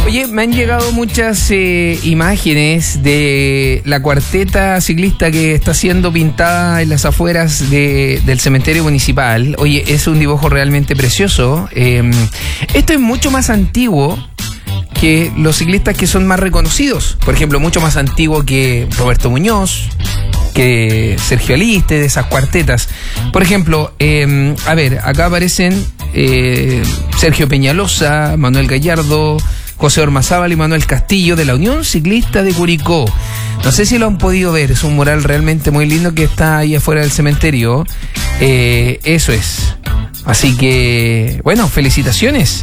Oye, me han llegado muchas imágenes de la cuarteta ciclista que está siendo pintada en las afueras del cementerio municipal. Oye, es un dibujo realmente precioso. Esto es mucho más antiguo que los ciclistas que son más reconocidos. Por ejemplo, mucho más antiguo que Roberto Muñoz, que Sergio Aliste, de esas cuartetas. Por ejemplo, a ver, acá aparecen Sergio Peñalosa, Manuel Gallardo, José Ormazábal y Manuel Castillo de la Unión Ciclista de Curicó. No sé si lo han podido ver, es un mural realmente muy lindo que está ahí afuera del cementerio. Eso es. Así que, bueno, felicitaciones.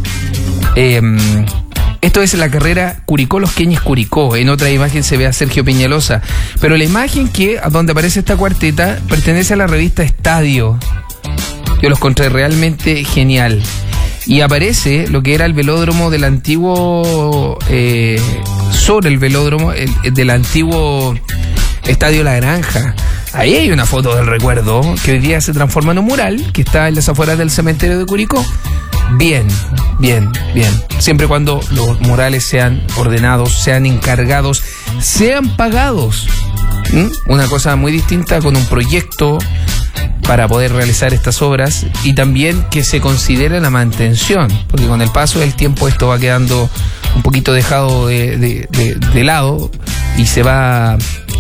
Esto es la carrera Curicó Los Queñes Curicó. En otra imagen se ve a Sergio Peñalosa. Pero la imagen donde aparece esta cuarteta pertenece a la revista Estadio. Yo los encontré realmente genial. Y aparece lo que era el velódromo del antiguo... sobre el velódromo del antiguo Estadio La Granja. Ahí hay una foto del recuerdo que hoy día se transforma en un mural que está en las afueras del cementerio de Curicó. Bien. Siempre cuando los murales sean ordenados, sean encargados, sean pagados. Una cosa muy distinta con un proyecto para poder realizar estas obras y también que se considere la mantención, porque con el paso del tiempo esto va quedando un poquito dejado de lado y se va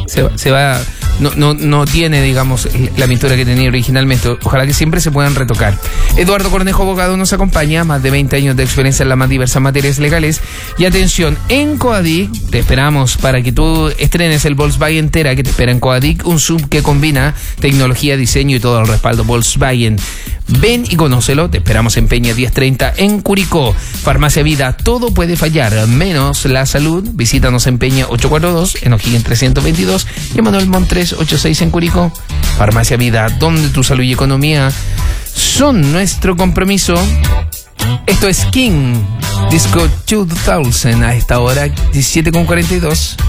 no tiene, digamos, la pintura que tenía originalmente. Ojalá que siempre se puedan retocar. Eduardo Cornejo, abogado, nos acompaña, más de 20 años de experiencia en las más diversas materias legales. Y atención, en Coadic te esperamos para que tú estrenes el Volkswagen Tera que te espera en Coadic, un sub que combina tecnología, diseño y todo el respaldo Volkswagen. Ven y conócelo, te esperamos en Peña 1030 en Curicó. Farmacia Vida, todo puede fallar, menos la salud. Visítanos en Peña 842, en O'Higgins 322 y en Manuel Montes 86 en Curicó. Farmacia Vida, donde tu salud y economía son nuestro compromiso. Esto es King Disco 2000 a esta hora 17:42.